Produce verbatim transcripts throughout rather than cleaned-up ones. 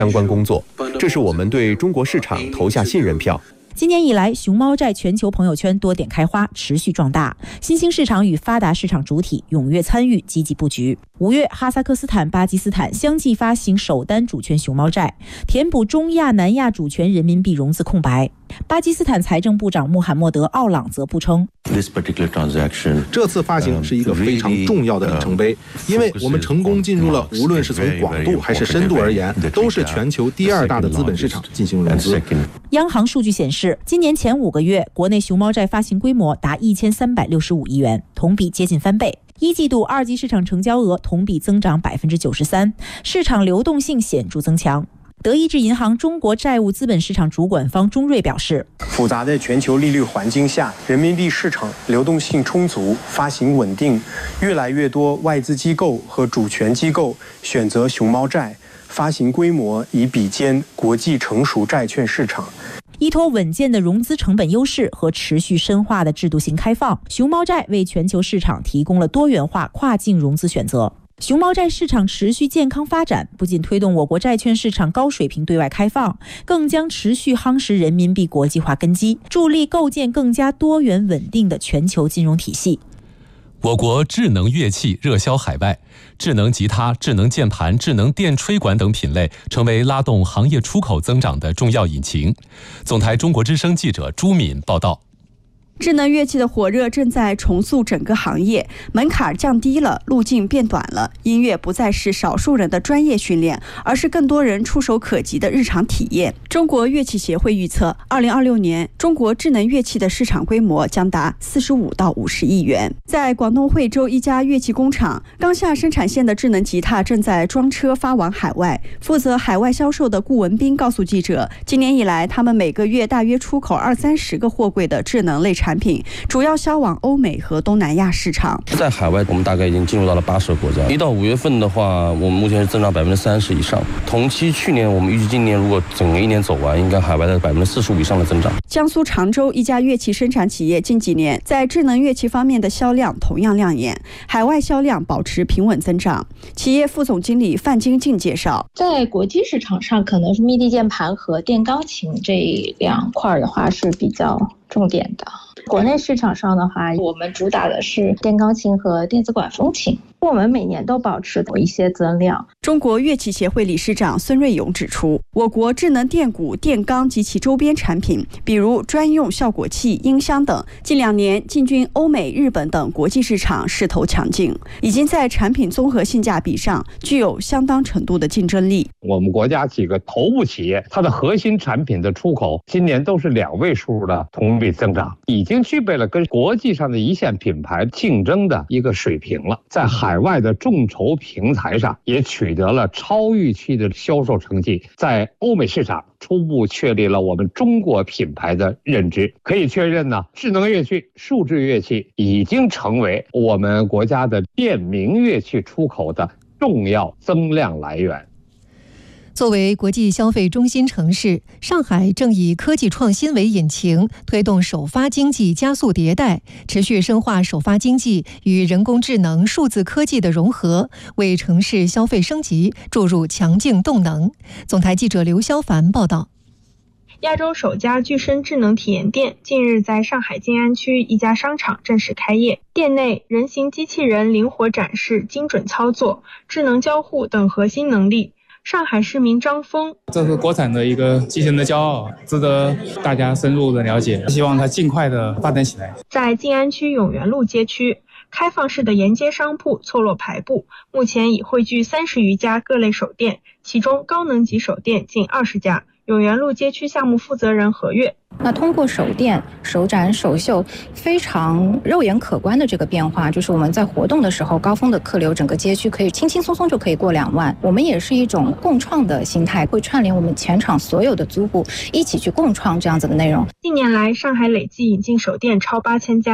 相关工作，这是我们对中国市场投下信任票。 今年以来，熊猫债全球朋友圈多点开花，持续壮大。新兴市场与发达市场主体踊跃参与，积极布局。五月，哈萨克斯坦、巴基斯坦相继发行首单主权熊猫债，填补中亚、南亚主权人民币融资空白。巴基斯坦财政部长穆罕默德·奥朗则不称， 这次发行是一个非常重要的里程碑，因为我们成功进入了无论是从广度还是深度而言，都是全球第二大的资本市场进行融资。 央行数据显示，今年前五个月，国内熊猫债发行规模达一千三百六十五亿元，同比接近翻倍。一季度二级市场成交额同比增长百分之九十三，市场流动性显著增强。德意志银行中国债务资本市场主管方钟瑞表示， 复杂的全球利率环境下，人民币市场流动性充足，发行稳定，越来越多外资机构和主权机构选择熊猫债，发行规模已比肩国际成熟债券市场。 依托稳健的融资成本优势和持续深化的制度性开放，熊猫债为全球市场提供了多元化跨境融资选择。熊猫债市场持续健康发展，不仅推动我国债券市场高水平对外开放，更将持续夯实人民币国际化根基，助力构建更加多元稳定的全球金融体系。 我国智能乐器热销海外，智能吉他、智能键盘、智能电吹管等品类成为拉动行业出口增长的重要引擎。总台中国之声记者朱敏报道。 智能乐器的火热正在重塑整个行业，门槛降低了，路径变短了，音乐不再是少数人的专业训练，而是更多人触手可及的日常体验。中国乐器协会预测，二零二六年中国智能乐器的市场规模将达四十五到五十亿元。在广东惠州一家乐器工厂，刚下生产线的智能吉他正在装车发往海外。负责海外销售的顾文斌告诉记者，今年以来，他们每个月大约出口二三十个货柜的智能类产品。产品主要销往欧美和东南亚市场。 在海外，我们大概已经进入到了八十个国家。一到五月份的话，我们目前是增长百分之三十以上。同期去年，我们预计今年如果整个一年走完，应该海外的百分之四十五以上的增长。 江苏常州一家乐器生产企业近几年在智能乐器方面的销量同样亮眼，海外销量保持平稳增长。企业副总经理范金静介绍， 在国际市场上，可能是 M I D I 键盘和电钢琴这两块的话是比较重点的。国内市场上的话，我们主打的是电钢琴和电子管风琴，我们每年都保持一些增量。 中国乐器协会理事长孙瑞勇指出，我国智能电鼓、电钢及其周边产品，比如专用效果器、音箱等，近两年进军欧美、日本等国际市场，势头强劲，已经在产品综合性价比上具有相当程度的竞争力。 我们国家几个头部企业，它的核心产品的出口今年都是两位数的同比增长，已经具备了跟国际上的一线品牌竞争的一个水平了。在海外的众筹平台上也取得了超预期的销售成绩，在欧美市场初步确立了我们中国品牌的认知。可以确认呢，智能乐器、数字乐器已经成为我们国家的电名乐器出口的重要增量来源。 作为国际消费中心城市，上海正以科技创新为引擎，推动首发经济加速迭代，持续深化首发经济与人工智能、数字科技的融合，为城市消费升级注入强劲动能。总台记者刘潇凡报道。 亚洲首家具身智能体验店近日在上海静安区一家商场正式开业，店内人形机器人灵活展示精准操作、智能交互等核心能力。上海市民张峰， 这是国产的一个机器人的骄傲，值得大家深入的了解，希望它尽快的发展起来。 在静安区永源路街区，开放式的沿街商铺错落排布，目前已汇聚三十余家各类手店，其中高能级手店近二十家。永源路街区项目负责人何月， 那通过手店、首展、首秀非常肉眼可观的这个变化，就是我们在活动的时候，高峰的客流整个街区可以轻轻松松就可以过两万。我们也是一种共创的心态，会串联我们全场所有的租户一起去共创这样子的内容。 近年来，上海累计引进手店超八千家。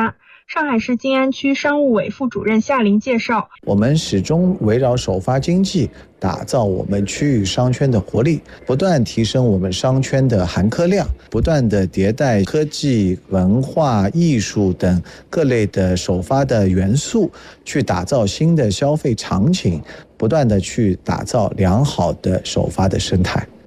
上海市静安区商务委副主任夏林介绍， 我们始终围绕首发经济，打造我们区域商圈的活力，不断提升我们商圈的含客量，不断的迭代科技、文化、艺术等各类的首发的元素，去打造新的消费场景，不断的去打造良好的首发的生态。